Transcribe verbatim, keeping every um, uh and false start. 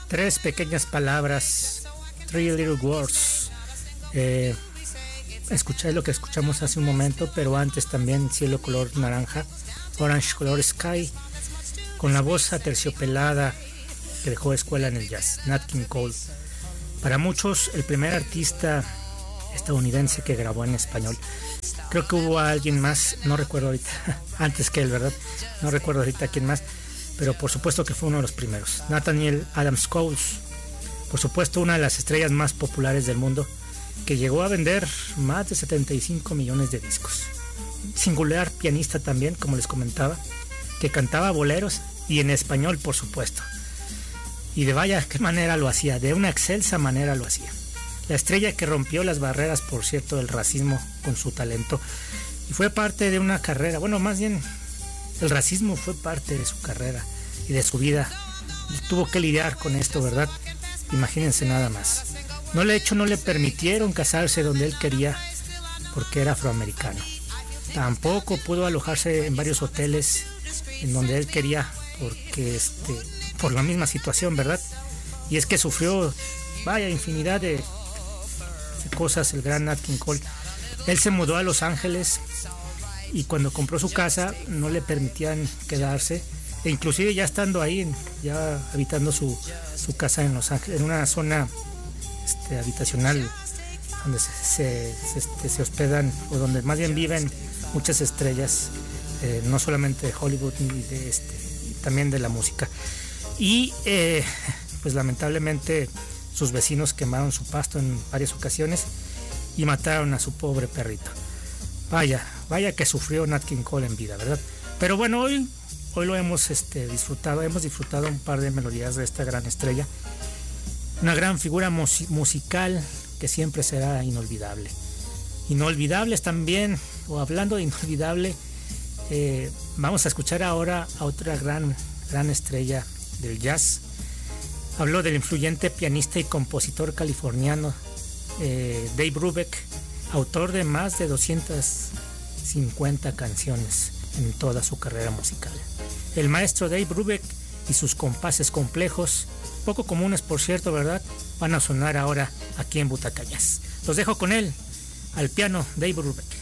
Tres pequeñas palabras, Three Little Words. Eh, escuché lo que escuchamos hace un momento, pero antes también Cielo color naranja, Orange color sky, con la voz aterciopelada que dejó escuela en el jazz, Nat King Cole. Para muchos, el primer artista estadounidense que grabó en español. Creo que hubo alguien más, no recuerdo ahorita, antes que él, ¿verdad? No recuerdo ahorita quién más, pero por supuesto que fue uno de los primeros. Nathaniel Adams Cole, por supuesto una de las estrellas más populares del mundo, que llegó a vender más de setenta y cinco millones de discos. Singular pianista también, como les comentaba, que cantaba boleros y en español, por supuesto. Y de vaya qué manera lo hacía, de una excelsa manera lo hacía. La estrella que rompió las barreras, por cierto, del racismo con su talento, y fue parte de una carrera, bueno, más bien el racismo fue parte de su carrera y de su vida. Y tuvo que lidiar con esto, ¿verdad? Imagínense nada más. No le hecho, no le permitieron casarse donde él quería porque era afroamericano. Tampoco pudo alojarse en varios hoteles en donde él quería porque este, por la misma situación, ¿verdad? Y es que sufrió, vaya, infinidad de cosas el gran Nat King Cole. Él se mudó a Los Ángeles y cuando compró su casa no le permitían quedarse, e inclusive ya estando ahí, ya habitando su, su casa en Los Ángeles, en una zona este, habitacional donde se, se, se, este, se hospedan, o donde más bien viven muchas estrellas, eh, no solamente de Hollywood ni de este, también de la música. Y eh, pues lamentablemente sus vecinos quemaron su pasto en varias ocasiones y mataron a su pobre perrito. Vaya, vaya que sufrió Nat King Cole en vida, ¿verdad? Pero bueno, hoy, hoy lo hemos este, disfrutado, hemos disfrutado un par de melodías de esta gran estrella. Una gran figura mus- musical que siempre será inolvidable. Inolvidables también, o hablando de inolvidable, eh, vamos a escuchar ahora a otra gran, gran estrella del jazz. Habló del influyente pianista y compositor californiano eh, Dave Brubeck, autor de más de doscientas cincuenta canciones en toda su carrera musical. El maestro Dave Brubeck y sus compases complejos, poco comunes por cierto, ¿verdad?, van a sonar ahora aquí en Butaca Jazz. Los dejo con él, al piano Dave Brubeck.